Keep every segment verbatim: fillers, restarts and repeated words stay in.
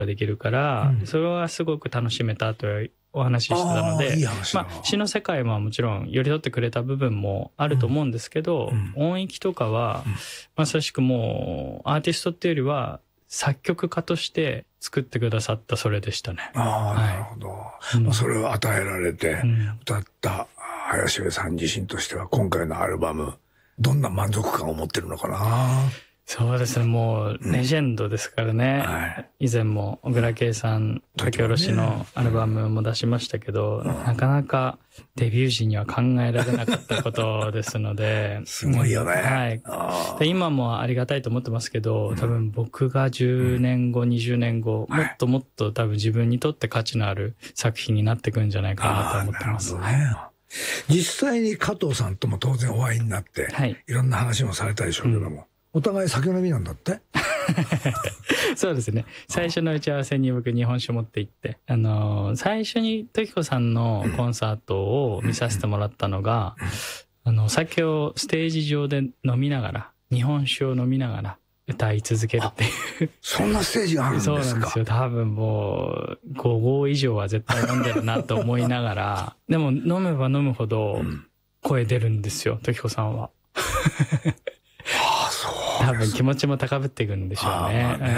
ができるから、うん、それはすごく楽しめたというお話ししてたので、 いい話だな。 まあ、詩の世界はもちろん寄り添ってくれた部分もあると思うんですけど、うん、音域とかは、うん、まさしくもうアーティストっていうよりは作曲家として作ってくださったそれでしたね。 ああ、はい、なるほど。うん、まあ、それを与えられて歌った林部さん自身としては今回のアルバムどんな満足感を持ってるのかな。 そうですね、もうレジェンドですからね、うんはい、以前も小倉圭さん書き下ろしのアルバムも出しましたけど、うん、なかなかデビュー時には考えられなかったことですのですごいよね、 はい、で今もありがたいと思ってますけど、多分僕がじゅうねんご、うん、にじゅうねんご、もっともっと多分自分にとって価値のある作品になってくるんじゃないかなと思ってます。 実際に加藤さんとも当然お会いになって、はい、いろんな話もされたでしょうけども、うん、お互い酒飲みなんだってそうですね。最初の打ち合わせに僕日本酒持って行って、あのー、最初に時子さんのコンサートを見させてもらったのが、あの、お酒をステージ上で飲みながら、日本酒を飲みながら歌い続けるっていう。 そんなステージがあるんですか？ そうなんですよ。多分もう、ご合以上は絶対飲んでるなと思いながら、でも飲めば飲むほど声出るんですよ、時子さんは。多分気持ちも高ぶっていくんでしょうね。ね、うん、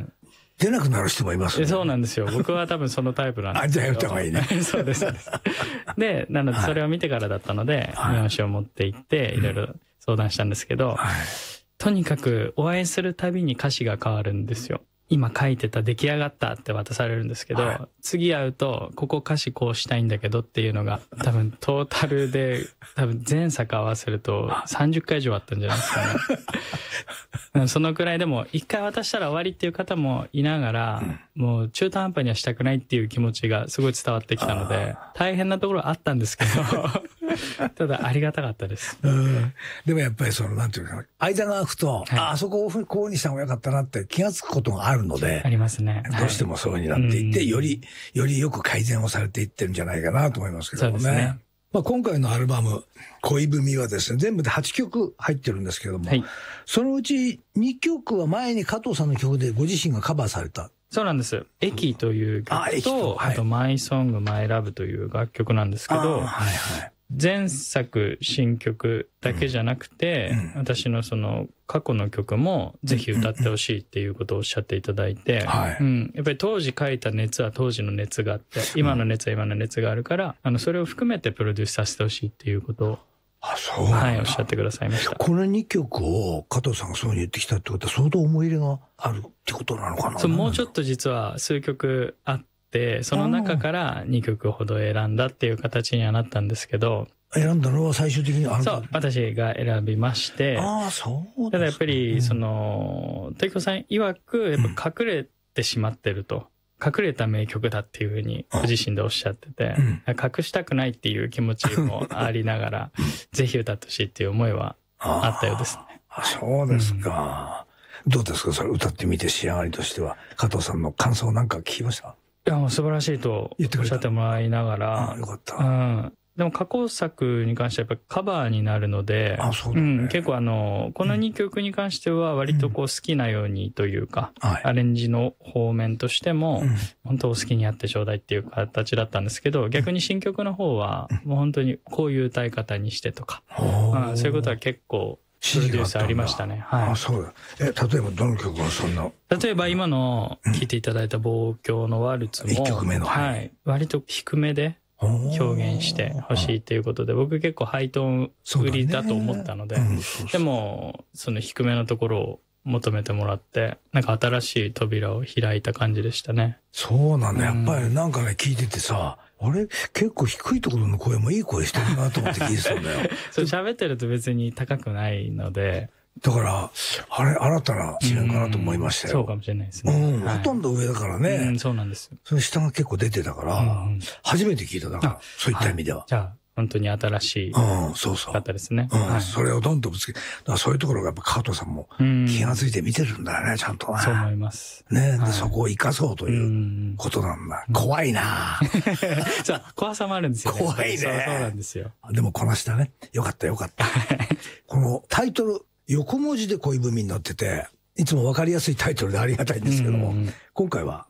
出なくなる人もいますね。 そうなんですよ。僕は多分そのタイプなんですあ、じゃあやった方がいいね。 そうです。で、なのでそれを見てからだったので、はい、日本酒を持って行って、いろいろ相談したんですけど、はい、とにかくお会いするたびに歌詞が変わるんですよ。今書いてた出来上がったって渡されるんですけど、はい、次会うとここ歌詞こうしたいんだけどっていうのが多分トータルで多分全作合わせるとさんじゅっかい以上あったんじゃないですかね。そのくらいでも一回渡したら終わりっていう方もいながら、うん、もう中途半端にはしたくないっていう気持ちがすごい伝わってきたので大変なところはあったんですけどただありがたかったです。 うん、でもやっぱりそのなんていうか間が空くと、はい、あ, あそこをこうにした方がよかったなって気がつくことがあるのでありますね。 どうしてもそうになっていって、はい、よりよりよく改善をされていってるんじゃないかなと思いますけどもね。そうですね。まあ、今回のアルバム「恋文」はですね全部ではちきょく入ってるんですけども、はい、そのうちにきょくは前に加藤さんの曲でご自身がカバーされた。 そうなんです。駅という曲と、あとマイソングマイラブという楽曲なんですけど、はいはい、前作新曲だけじゃなくて、うんうん、私のその過去の曲もぜひ歌ってほしいっていうことをおっしゃっていただいて、うんうん、やっぱり当時書いた熱は当時の熱があって、今の熱は今の熱があるから、あのそれを含めてプロデュースさせてほしいっていうことを、あ、そうはい、おっしゃってくださいました。 このにきょくを加藤さんがそうに言ってきたってことは相当思い入れがあるってことなのかな。 そう、もうちょっと実は数曲あって、その中からにきょくほど選んだっていう形にはなったんですけど、 選んだのは最終的にあなた？ そう、私が選びまして、 ああ、そうですか。 ただやっぱりその時子さん曰くやっぱ隠れてしまってると、うん、隠れた名曲だっていうふうにご自身でおっしゃってて、うん、隠したくないっていう気持ちもありながらぜひ歌ってほしいっていう思いはあったようですね。 ああ、そうですか、うん、どうですかそれ歌ってみて仕上がりとしては。加藤さんの感想なんか聞きました？ いやもう素晴らしいとおっしゃってもらいながら、 あ、よかった、 うん、でも過去作に関してはやっぱカバーになるので、 あ、そうだね、 うん、結構あのこのにきょくに関しては割とこう好きなようにというか、うん、アレンジの方面としても、うん、本当お好きにやってちょうだいっていう形だったんですけど、逆に新曲の方はもう本当にこういう歌い方にしてとか、うん、そういうことは結構プロデュースありましたね。はい。 あ、そうだ。え、例えばどの曲がそんな？ 例えば今の聴いていただいた望郷のワルツも、 いっきょくめの、 はい、割と低めで表現してほしいということで、僕結構ハイトーン売りだと思ったので、うん、でもその低めのところを求めてもらって、なんか新しい扉を開いた感じでしたね。 そうなんだ、やっぱりなんかね聞いててさ、あれ結構低いところの声もいい声してるなと思って聞いてたんだよ。 そう喋ってると別に高くないので、 だからあれ新たな違いかなと思いましたよ。 そうかもしれないですね。 うん、はい、ほとんど上だからね。 うん、そうなんですよ。 その下が結構出てたから、うん、初めて聞いただから、そういった意味では。 はい、じゃあ本当に新しい方ですね。 うん、そうそう、うん、はい、それをどんどんぶつけ、だからそういうところがやっぱ加藤さんも気がついて見てるんだよね、ちゃんとね。 そう思います。 ね、はい、でそこを生かそうということなんだ。うん、怖いなそう、怖さもあるんですよね。 怖いね。 そう、そうなんですよ。 でもこなしたね。よかったよかった。このタイトル、横文字で恋文になってて、いつもわかりやすいタイトルでありがたいんですけども、今回は